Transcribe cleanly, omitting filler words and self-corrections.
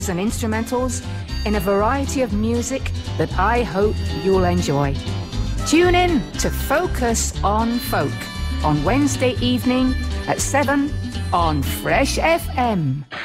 and instrumentals in a variety of music that I hope you'll enjoy. Tune in to Focus on Folk on Wednesday evening at 7 on Fresh FM.